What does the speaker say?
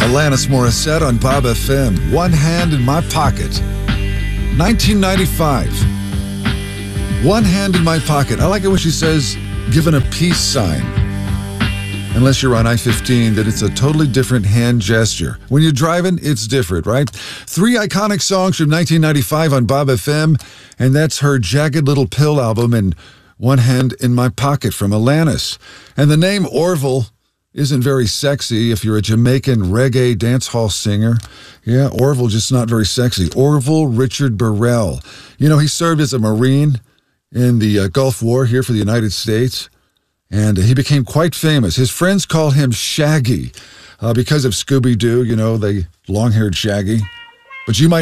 Alanis Morissette on Bob FM. One Hand in My Pocket. 1995. One hand in my pocket. I like it when she says, given a peace sign. Unless you're on I-15, that it's a totally different hand gesture. When you're driving, it's different, right? 3 iconic songs from 1995 on Bob FM, and that's her Jagged Little Pill album and One Hand in My Pocket from Alanis. And the name Orville isn't very sexy if you're a Jamaican reggae dancehall singer. Yeah, Orville, just not very sexy. Orville Richard Burrell. You know, he served as a Marine in the Gulf War here for the United States, and he became quite famous. His friends call him Shaggy because of Scooby-Doo, you know, the long-haired Shaggy. But you might